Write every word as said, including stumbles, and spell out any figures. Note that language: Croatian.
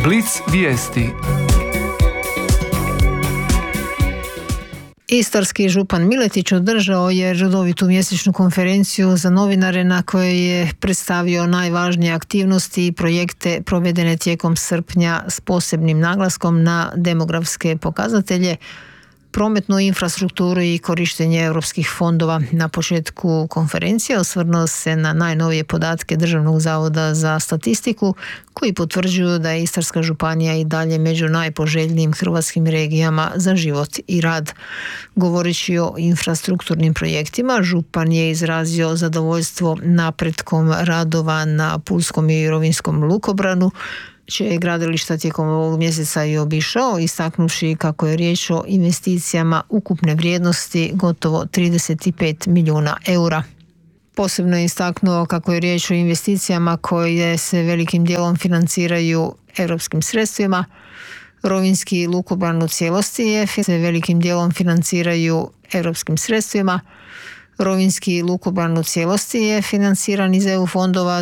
Blic vijesti. Istarski župan Miletić održao je redovitu mjesečnu konferenciju za novinare na kojoj je predstavio najvažnije aktivnosti i projekte provedene tijekom srpnja s posebnim naglaskom na demografske pokazatelje, prometnu infrastrukturu i korištenje europskih fondova. Na početku konferencije osvrnuo se na najnovije podatke Državnog zavoda za statistiku koji potvrđuju da je Istarska županija i dalje među najpoželjnijim hrvatskim regijama za život i rad. Govoreći o infrastrukturnim projektima, župan je izrazio zadovoljstvo napretkom radova na Pulskom i Rovinjskom lukobranu, čije je gradilišta tijekom ovog mjeseca i obišao, istaknuvši kako je riječ o investicijama ukupne vrijednosti gotovo trideset pet milijuna eura. Posebno je istaknuo kako je riječ o investicijama koje se velikim dijelom financiraju europskim sredstvima. Rovinjski lukobran u cijelosti je se velikim dijelom financiraju europskim sredstvima. Rovinjski lukobran u cijelosti je financiran iz E U fondova,